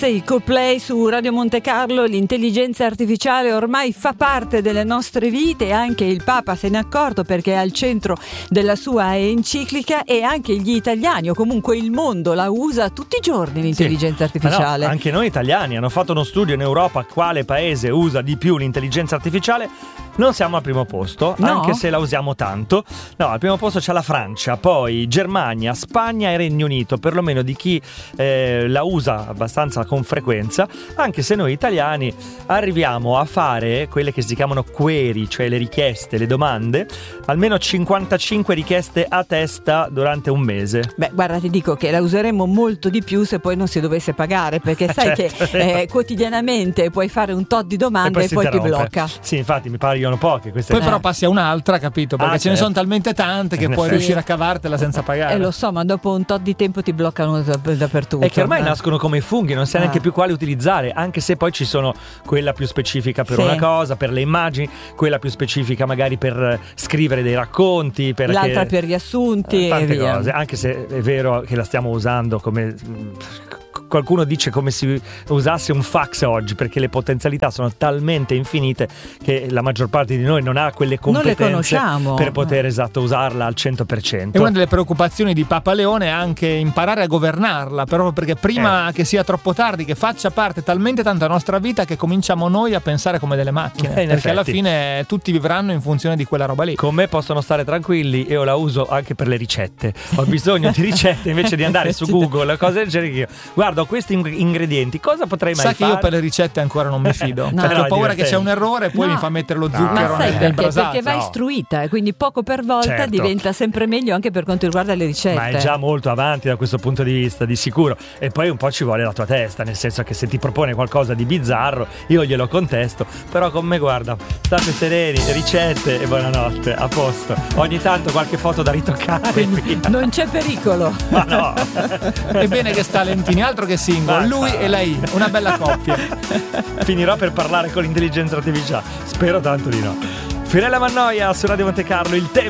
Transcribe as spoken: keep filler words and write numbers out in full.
I Coldplay su Radio Monte Carlo. L'intelligenza artificiale ormai fa parte delle nostre vite e anche il Papa se n'è accorto perché è al centro della sua enciclica, e anche gli italiani o comunque il mondo la usa tutti i giorni l'intelligenza sì. artificiale. No, anche noi italiani hanno fatto uno studio in Europa quale paese usa di più l'intelligenza artificiale. Non siamo al primo posto, no? Anche se la usiamo tanto. No, al primo posto c'è la Francia, poi Germania, Spagna e Regno Unito, perlomeno di chi eh, la usa abbastanza con frequenza, anche se noi italiani arriviamo a fare quelle che si chiamano query, cioè le richieste, le domande, almeno cinquantacinque richieste a testa durante un mese. Beh, guarda, ti dico che la useremo molto di più se poi non si dovesse pagare, perché sai certo, che eh, quotidianamente puoi fare un tot di domande e poi, e poi ti blocca. Sì, infatti mi paiono poche queste. Poi eh. però passi a un'altra, capito? Perché ah, ce certo. ne sono talmente tante che puoi sì. riuscire a cavartela senza pagare. Eh, lo so, ma dopo un tot di tempo ti bloccano dappertutto. E che ormai eh. nascono come i funghi, non sai ah. neanche più quale utilizzare, anche se poi ci sono quella più specifica per sì. una cosa, per le immagini, quella più specifica magari per scrivere dei racconti, per l'altra per riassunti, eh, tante e via. cose, anche se è vero che la stiamo usando come... Qualcuno dice come si usasse un fax oggi, perché le potenzialità sono talmente infinite che la maggior parte di noi non ha quelle competenze per poter esatto usarla al cento per cento. E una delle preoccupazioni di Papa Leone è anche imparare a governarla, proprio perché prima eh. che sia troppo tardi, che faccia parte talmente tanto della nostra vita che cominciamo noi a pensare come delle macchine, eh, perché effetti. alla fine tutti vivranno in funzione di quella roba lì. Con me possono stare tranquilli, io la uso anche per le ricette. Ho bisogno di ricette invece di andare su Google, cose del genere. Io guardo questi ingredienti, cosa potrei mai Sa fare? Sa che io per le ricette ancora non mi fido, no. perché no, ho paura che c'è un errore e poi no. mi fa mettere lo No. zucchero Ma sai nel perché? brasato. Perché va no. istruita, e quindi poco per volta certo. diventa sempre meglio anche per quanto riguarda le ricette. Ma è già molto avanti da questo punto di vista, di sicuro. E poi un po' ci vuole la tua testa, nel senso che se ti propone qualcosa di bizzarro io glielo contesto, però con me guarda, state sereni, ricette e buonanotte, a posto. Ogni tanto qualche foto da ritoccare, quindi non c'è pericolo. Ma no. È bene che sta Lentini, altro che single, lui e lei, una bella coppia. Finirò per parlare con l'intelligenza artificiale, spero tanto di no. Fiorella Mannoia su Radio Monte Carlo, il tempo